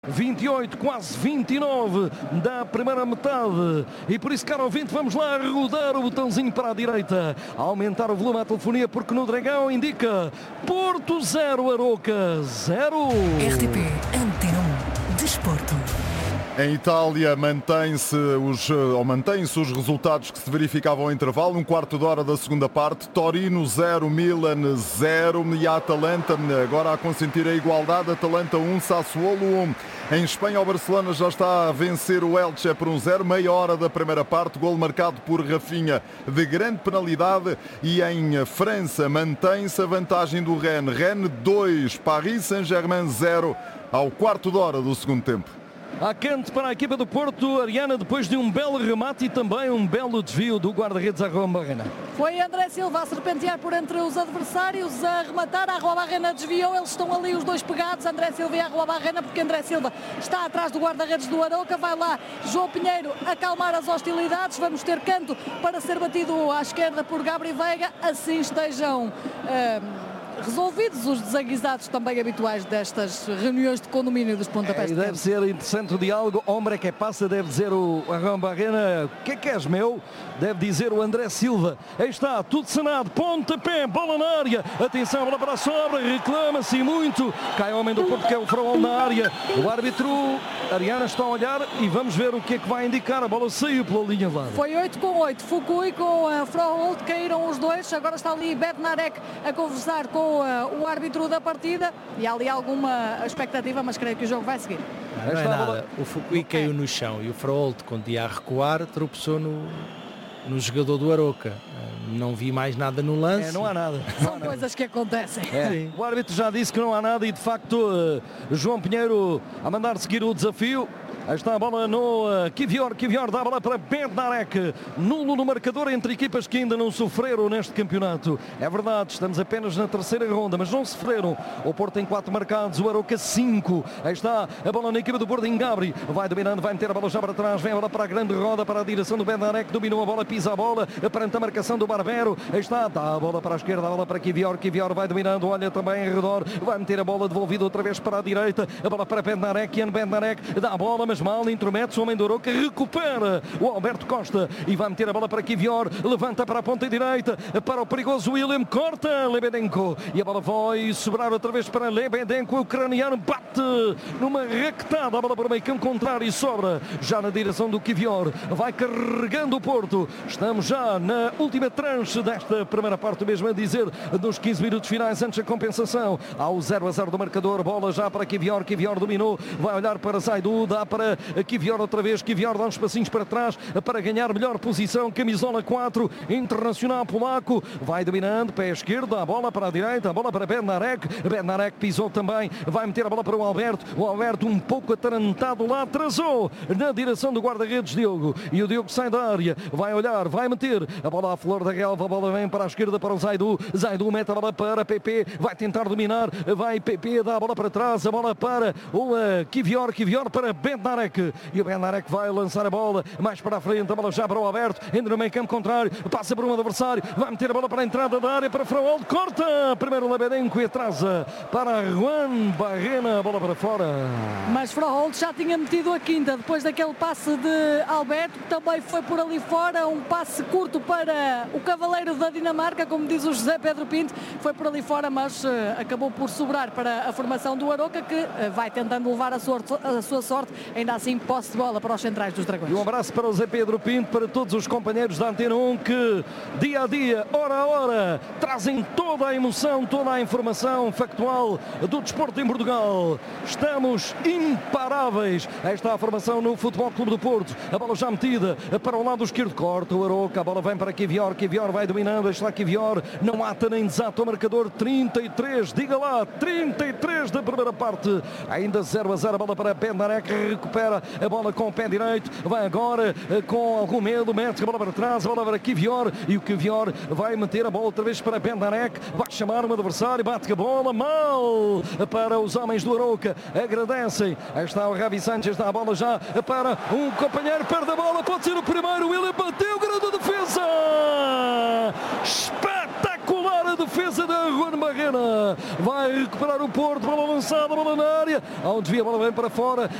28, quase 29 da primeira metade. E por isso, caro ouvinte, vamos lá rodar o botãozinho para a direita, aumentar o volume à telefonia, porque no Dragão indica Porto 0, Aroca 0. RTP Antena 1 Desporto. Em Itália mantêm-se os resultados que se verificavam ao intervalo. Um quarto de hora da segunda parte. Torino 0, Milan 0 e a Atalanta agora a consentir a igualdade. Atalanta 1, Sassuolo 1. Em Espanha o Barcelona já está a vencer o Elche por 1-0. Meia hora da primeira parte. Gol marcado por Rafinha de grande penalidade. E em França mantém-se a vantagem do Rennes. Rennes 2, Paris Saint-Germain 0 ao quarto de hora do segundo tempo. À canto para a equipa do Porto, Ariana, depois de um belo remate e também um belo desvio do guarda-redes Arruabarrena. Foi André Silva a serpentear por entre os adversários, a rematar, a Arruabarrena desviou, eles estão ali os dois pegados, André Silva e a Arruabarrena, porque André Silva está atrás do guarda-redes do Aroca, vai lá João Pinheiro acalmar as hostilidades, vamos ter canto para ser batido à esquerda por Gabri Veiga, assim estejam resolvidos os desaguisados também habituais destas reuniões de condomínio dos pontapés de deve ser interessante o diálogo. Hombre que passa, deve dizer o Arruabarrena, o que és meu? Deve dizer o André Silva. Aí está, tudo sanado, pontapé, bola na área, atenção, bola para a sobra, reclama-se muito, cai o homem do Porto que é o Frão na área, o árbitro Ariana está a olhar e vamos ver o que é que vai indicar. A bola saiu pela linha de lado. Foi 8-8, Fukui com a Froholt, caíram os dois, agora está ali Bednarek a conversar com o árbitro da partida e há ali alguma expectativa, mas creio que o jogo vai seguir. Não é nada, o Fukui caiu no chão e o Froholt, quando ia a recuar, tropeçou no jogador do Aroca. Não vi mais nada no lance. Não há nada. São coisas que acontecem. O árbitro já disse que não há nada e de facto João Pinheiro a mandar seguir o desafio. Aí está a bola no Kivior dá a bola para Bednarek, nulo no marcador entre equipas que ainda não sofreram neste campeonato. É verdade, estamos apenas na terceira ronda, mas não sofreram. O Porto tem 4 marcados, o Aroca 5. Aí está a bola na equipa do Porto em Gabri, vai dominando, vai meter a bola já para trás, vem a bola para a grande roda, para a direção do Bednarek, dominou a bola, pisa a bola, perante a marcação do Barbero. Aí está, dá a bola para a esquerda, a bola para Kivior vai dominando, olha também em redor, vai meter a bola devolvida outra vez para a direita, a bola para Bednarek, dá a bola, mas mal, intromete-se o homem do Aroca, recupera o Alberto Costa e vai meter a bola para Kivior, levanta para a ponta direita, para o perigoso William, corta Lebedenko e a bola vai sobrar outra vez para Lebedenko, o ucraniano bate numa raquetada, a bola para o meio campo contrário e sobra já na direção do Kivior, vai carregando o Porto. Estamos já na última tranche desta primeira parte, mesmo a dizer, nos 15 minutos finais antes da compensação. Ao 0-0 do marcador, bola já para Kivior dominou, vai olhar para Zaidu, dá para Kivior outra vez, Kivior dá uns passinhos para trás para ganhar melhor posição, camisola 4, internacional polaco, vai dominando, pé esquerdo, a bola para a direita, a bola para Bednarek pisou também, vai meter a bola para o Alberto um pouco atarantado lá, atrasou na direção do guarda-redes Diogo, e o Diogo sai da área, vai olhar, vai meter a bola à flor da relva, a bola vem para a esquerda para o Zaidu mete a bola para PP, vai tentar dominar, vai PP, dá a bola para trás, a bola para o Kivior para Bednarek, e o Bednarek vai lançar a bola mais para a frente, a bola já para o Alberto, entra no meio campo contrário, passa por um adversário, vai meter a bola para a entrada da área para Froholt, corta primeiro Lebedenko e atrasa para Juan Barrena, a bola para fora. Mas Froholt já tinha metido a quinta depois daquele passe de Alberto, que também foi por ali fora, um passe curto para o cavaleiro da Dinamarca, como diz o José Pedro Pinto, foi por ali fora, mas acabou por sobrar para a formação do Aroca, que vai tentando levar a sua sorte, ainda assim posse de bola para os centrais dos Dragões. E um abraço para o José Pedro Pinto, para todos os companheiros da Antena 1 que dia a dia, hora a hora, trazem toda a emoção, toda a informação factual do desporto em Portugal. Estamos imparáveis. Aí está a formação no Futebol Clube do Porto. A bola já metida para o lado esquerdo, corta o Aroca, a bola vem para Kivior vai dominando, está Kivior, não ata nem desata o marcador, 33, diga lá, 33 da primeira parte, ainda 0-0, a bola para Bednarek, recupera a bola com o pé direito, vai agora com algum medo, mete a bola para trás, a bola para Kivior, e o Kivior vai meter a bola outra vez para Bednarek, vai chamar um adversário, bate a bola, mal para os homens do Aroca, agradecem, aí está o Ravi Sanchez, dá a bola já para um companheiro, perde a bola, pode ser o primeiro, William bateu, grande defesa, espetacular defesa da Juan Barrena. Vai recuperar o Porto, bola lançada, bola na área. Há um desvio, a bola vem para fora.